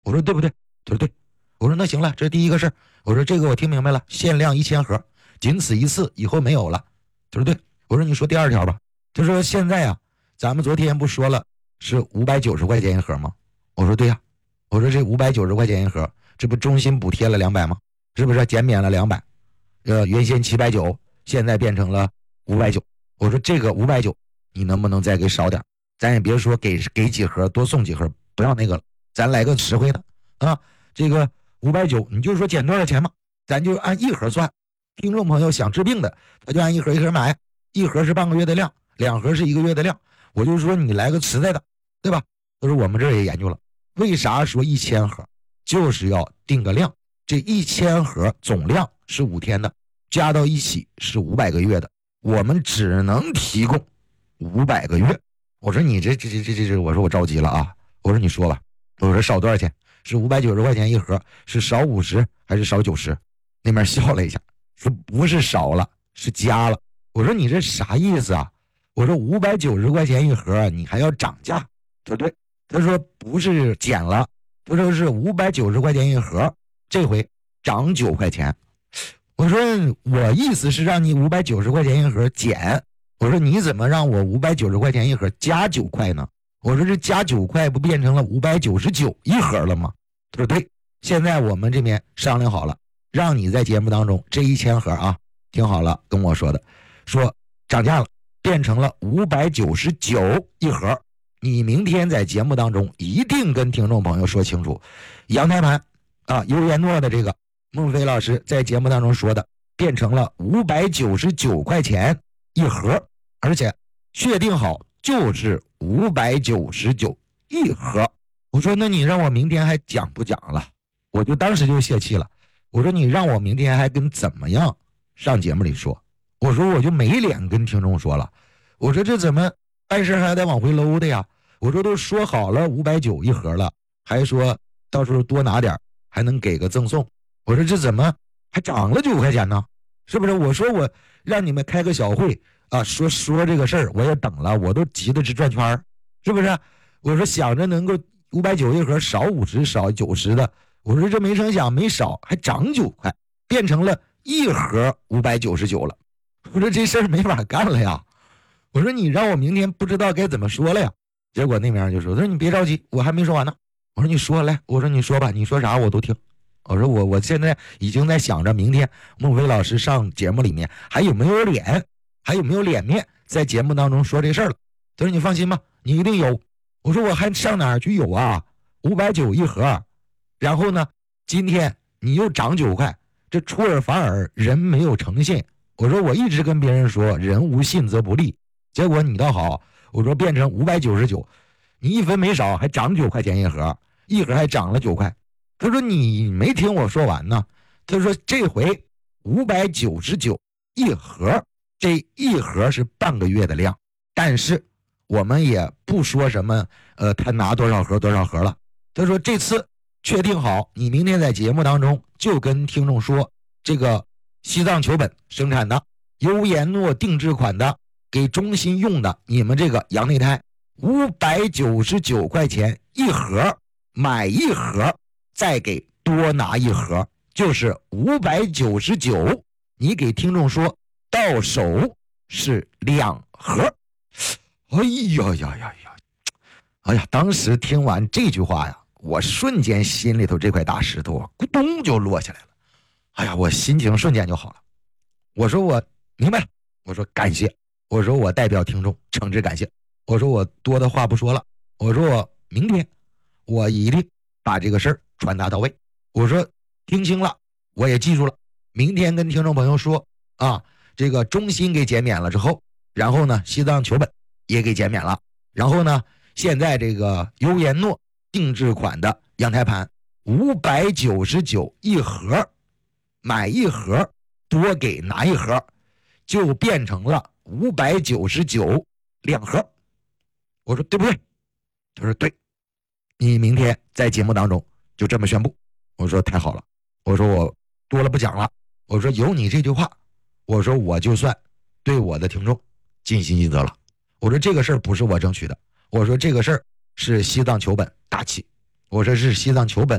我说对不对？他说对。我说那行了，这是第一个事儿。我说这个我听明白了，限量1000盒，仅此一次，以后没有了。他说对。我说你说第二条吧。他说现在啊，咱们昨天不说了是590块钱一盒吗？我说对呀。我说这590块钱一盒，这不中心补贴了200吗？是不是减免了200？原先790，现在变成了590。我说这个590，你能不能再给少点？咱也别说给几盒多送几盒，不要那个了，咱来个实惠的啊。这个590，你就说减多少钱嘛，咱就按一盒算。听众朋友想治病的，他就按一盒一盒买，一盒是半个月的量，2盒是1个月的量。我就说你来个实在的，对吧？他说我们这儿也研究了，为啥说1000盒，就是要定个量。这1000盒总量是5天的，加到一起是500个月的，我们只能提供500个月。我说你这，我说我着急了啊！我说你说吧，我说少多少钱？是590块钱一盒，是少50还是少90？那边笑了一下，说不是少了，是加了。我说你这啥意思啊？我说590块钱一盒，你还要涨价？他说对。他说不是减了，他说是590块钱一盒，这回涨9块钱。我说我意思是让你590块钱一盒减，我说你怎么让我590块钱一盒加9块呢？我说这加9块不变成了599一盒了吗？他说对。现在我们这边商量好了，让你在节目当中这1000盒啊，听好了，跟我说的，说涨价了，变成了599一盒。你明天在节目当中一定跟听众朋友说清楚，阳台盘啊，优颜诺的这个孟非老师在节目当中说的变成了599块钱一盒，而且确定好就是599一盒。我说那你让我明天还讲不讲了？我就当时就泄气了。我说你让我明天还跟怎么样上节目里说？我说我就没脸跟听众说了。我说这怎么办事还得往回搂的呀？我说都说好了590一盒了，还说到时候多拿点还能给个赠送。我说这怎么还涨了9块钱呢？是不是？我说我让你们开个小会啊，说这个事儿，我也等了，我都急得直转圈，是不是？我说想着能够590一盒，少50少90的，我说这没成想没少，还涨9块，变成了一盒599了。我说这事儿没法干了呀。我说你让我明天不知道该怎么说了呀。结果那边就说你别着急，我还没说完呢。我说你说来，我说你说吧，你说啥我都听。我说我现在已经在想着明天孟非老师上节目里面还有没有脸面在节目当中说这事儿了。他说你放心吧，你一定有。我说我还上哪儿去有啊？590一盒，然后呢今天你又涨9块，这出尔反尔，人没有诚信。我说我一直跟别人说人无信则不立，结果你倒好，我说变成599，你一分没少，还涨9块钱一盒，一盒还涨了9块。他说你没听我说完呢。他说这回599一盒，这一盒是半个月的量，但是我们也不说什么他拿多少盒了。他说这次确定好，你明天在节目当中就跟听众说，这个西藏球本生产的优颜诺定制款的给中心用的你们这个羊内胎599块钱一盒，买一盒再给多拿一盒，就是599，你给听众说到手是2盒。哎呀，当时听完这句话呀，我瞬间心里头这块大石头啊咕咚就落下来了。哎呀，我心情瞬间就好了。我说我明白了，我说感谢，我说我代表听众诚挚感谢，我说我多的话不说了，我说我明天我一定把这个事儿传达到位。我说听清了，我也记住了，明天跟听众朋友说啊，这个中心给减免了之后，然后呢西藏球本也给减免了，然后呢现在这个优颜诺定制款的阳台盘599一盒，买一盒多给拿一盒，就变成了599两盒。我说对不对？他说对，你明天在节目当中就这么宣布。我说太好了，我说我多了不讲了，我说有你这句话，我说我就算对我的听众尽心尽责了。我说这个事儿不是我争取的，我说这个事儿是西藏球本大气，我说是西藏球本